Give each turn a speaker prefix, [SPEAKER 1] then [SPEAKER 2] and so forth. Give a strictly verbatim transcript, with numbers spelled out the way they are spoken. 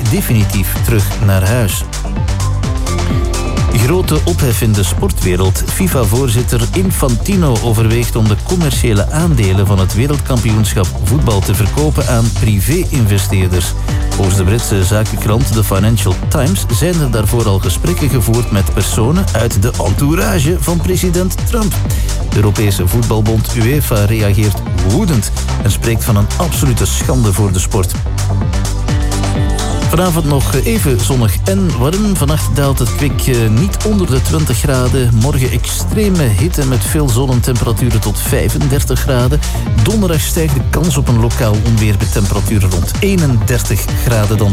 [SPEAKER 1] definitief terug naar huis. Grote ophef in de sportwereld. FIFA-voorzitter Infantino overweegt om de commerciële aandelen van het wereldkampioenschap voetbal te verkopen aan privé-investeerders. Volgens de Britse zakenkrant The Financial Times zijn er daarvoor al gesprekken gevoerd met personen uit de entourage van president Trump. De Europese voetbalbond UEFA reageert woedend en spreekt van een absolute schande voor de sport. Vanavond nog even zonnig en warm. Vannacht daalt het kwik niet onder de twintig graden. Morgen extreme hitte met veel zon en temperaturen tot vijfendertig graden. Donderdag stijgt de kans op een lokaal onweer met temperaturen rond eenendertig graden dan.